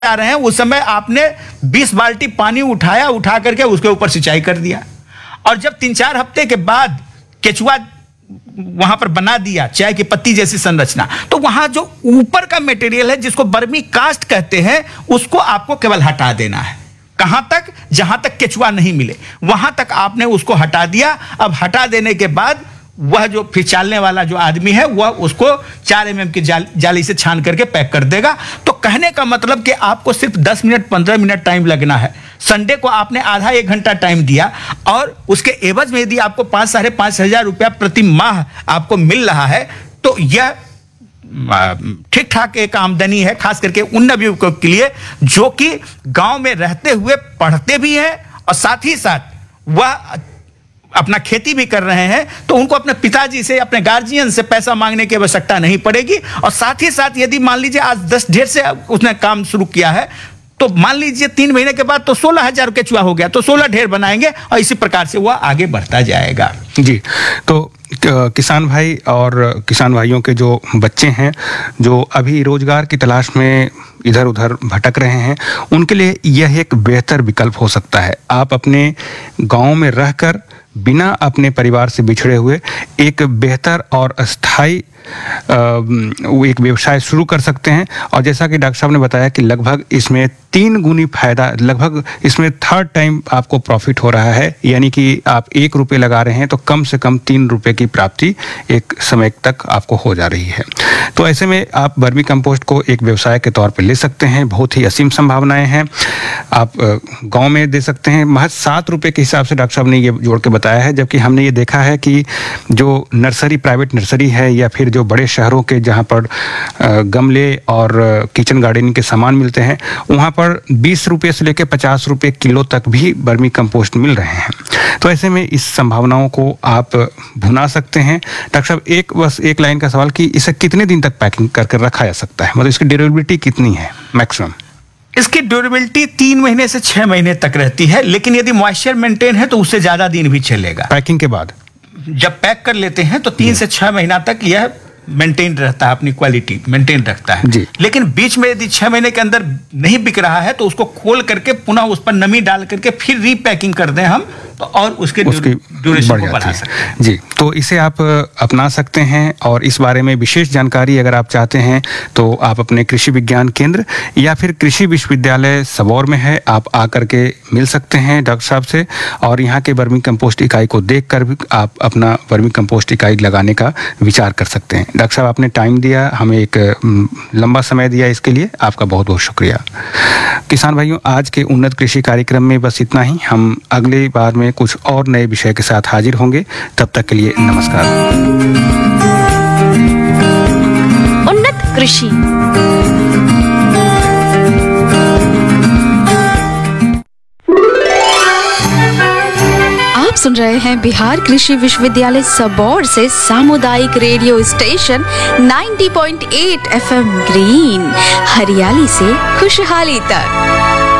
जा रहे हैं उस समय आपने 20 बाल्टी पानी उठा करके उसके ऊपर सिंचाई कर दिया, और जब 3-4 हफ्ते के बाद केचुआ वहां पर बना दिया चाय की पत्ती जैसी संरचना, तो वहां जो ऊपर का मटेरियल है जिसको बर्मी कास्ट कहते हैं उसको आपको केवल हटा देना है। कहां तक? जहां तक केचुआ नहीं मिले वहां तक आपने उसको हटा दिया। अब हटा देने के बाद वह जो फिर चालने वाला जो आदमी है वह उसको 4 mm की जाली से छान करके पैक कर देगा। तो कहने का मतलब कि आपको सिर्फ 10 मिनट 15 मिनट टाइम लगना है। संडे को आपने आधा 1 घंटा टाइम दिया और उसके एवज में यदि आपको 5-5.5 हजार रुपया प्रति माह आपको मिल रहा है तो यह ठीक ठाक एक आमदनी है, खास करके उन नवयुवकों के लिए जो कि गांव में रहते हुए पढ़ते भी हैं और साथ ही साथ वह अपना खेती भी कर रहे हैं। तो उनको अपने पिताजी से, अपने गार्जियन से पैसा मांगने की आवश्यकता नहीं पड़ेगी। और साथ ही साथ यदि मान लीजिए आज 10 ढेर से उसने काम शुरू किया है तो मान लीजिए 3 महीने के बाद तो 16,000 केचुआ हो गया, तो 16 ढेर बनाएंगे और इसी प्रकार से वह आगे बढ़ता जाएगा। जी, तो किसान भाई और किसान भाइयों के जो बच्चे हैं जो अभी रोजगार की तलाश में इधर उधर भटक रहे हैं, उनके लिए यह एक बेहतर विकल्प हो सकता है। आप अपने गांव में रहकर बिना अपने परिवार से बिछड़े हुए एक बेहतर और अस्थायी एक व्यवसाय शुरू कर सकते हैं। और जैसा कि डॉक्टर साहब ने बताया कि लगभग इसमें 3 गुनी फायदा, लगभग इसमें 3rd टाइम आपको प्रॉफिट हो रहा है। यानी कि आप 1 रुपये लगा रहे हैं तो कम से कम 3 रुपये की प्राप्ति एक समय तक आपको हो जा रही है। तो ऐसे में आप वर्मी कंपोस्ट को एक व्यवसाय के तौर पर ले सकते हैं। बहुत ही असीम संभावनाएं हैं। आप गांव में दे सकते हैं। महज 7 रुपये के हिसाब से डॉक्टर साहब ने ये जोड़ के बताया है, जबकि हमने ये देखा है कि जो नर्सरी, प्राइवेट नर्सरी है या फिर जो बड़े शहरों के जहाँ पर गमले और किचन गार्डनिंग के सामान मिलते हैं वहाँ पर 20 रुपये से लेकर 50 रुपये किलो तक भी वर्मी कंपोस्ट मिल रहे हैं। तो ऐसे में इस संभावनाओं को आप भुना सकते हैं। डॉक्टर साहब, बस एक लाइन का सवाल कि इसे कितने दिन तक पैकिंग करके रखा जा सकता है? मतलब इसकी ड्यूरेबिलिटी कितनी है मैक्सिमम? इसकी ड्यूरेबिलिटी 3 महीने से 6 महीने तक रहती है, लेकिन यदि मॉइस्चर मेंटेन है तो उससे ज्यादा दिन भी चलेगा। पैकिंग के बाद जब पैक कर लेते हैं तो 3 से 6 महीना तक यह मेंटेन रहता है, अपनी क्वालिटी मेंटेन रखता है जी। लेकिन बीच में यदि 6 महीने के अंदर नहीं बिक रहा है तो उसको खोल करके पुनः उस पर नमी डाल करके फिर रीपैकिंग कर दें हम, तो और उसकी ड्यूरेशन को बढ़ा सकते हैं। जी, तो इसे आप अपना सकते हैं। और इस बारे में विशेष जानकारी अगर आप चाहते हैं तो आप अपने कृषि विज्ञान केंद्र या फिर कृषि विश्वविद्यालय सबौर में है, आप आकर के मिल सकते हैं डॉक्टर साहब से, और यहाँ के वर्मी कंपोस्ट इकाई को देखकर भी आप अपना वर्मी कंपोस्ट इकाई लगाने का विचार कर सकते हैं। डॉक्टर साहब, आपने टाइम दिया, हमें एक लंबा समय दिया, इसके लिए आपका बहुत बहुत शुक्रिया। किसान भाइयों, आज के उन्नत कृषि कार्यक्रम में बस इतना ही। हम अगली बार में कुछ और नए विषय के साथ हाजिर होंगे। तब तक के लिए नमस्कार। उन्नत कृषि। आप सुन रहे हैं बिहार कृषि विश्वविद्यालय सबौर से सामुदायिक रेडियो स्टेशन 90.8 FM ग्रीन, हरियाली से खुशहाली तक।